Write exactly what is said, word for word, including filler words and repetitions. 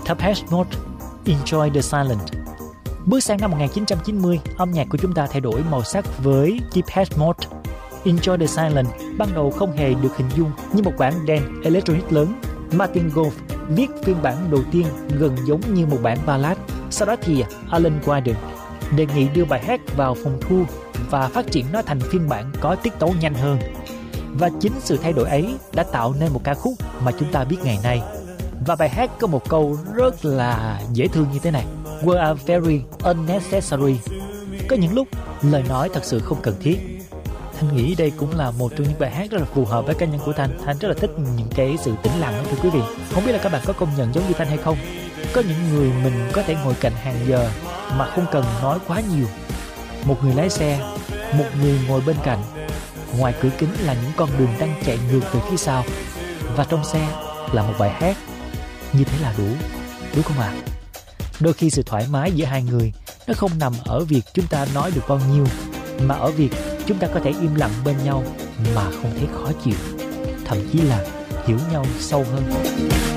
Depeche Mode, Enjoy the Silence. Bước sang năm một nghìn chín trăm chín mươi, âm nhạc của chúng ta thay đổi màu sắc với Depeche Mode. Enjoy the Silence ban đầu không hề được hình dung như một bản dance electronic lớn. Martin Gore viết phiên bản đầu tiên gần giống như một bản ballad. Sau đó thì Alan Wilder đề nghị đưa bài hát vào phòng thu và phát triển nó thành phiên bản có tiết tấu nhanh hơn. Và chính sự thay đổi ấy đã tạo nên một ca khúc mà chúng ta biết ngày nay. Và bài hát có một câu rất là dễ thương như thế này: "We are very unnecessary." Có những lúc lời nói thật sự không cần thiết. Thanh nghĩ đây cũng là một trong những bài hát rất là phù hợp với cá nhân của Thanh. Thanh rất là thích những cái sự tĩnh lặng đó, thưa quý vị. Không biết là các bạn có công nhận giống như Thanh hay không? Có những người mình có thể ngồi cạnh hàng giờ mà không cần nói quá nhiều. Một người lái xe, một người ngồi bên cạnh. Ngoài cửa kính là những con đường đang chạy ngược về phía sau, và trong xe là một bài hát. Như thế là đủ, đúng không ạ? À? Đôi khi sự thoải mái giữa hai người nó không nằm ở việc chúng ta nói được bao nhiêu, mà ở việc chúng ta có thể im lặng bên nhau mà không thấy khó chịu, thậm chí là hiểu nhau sâu hơn.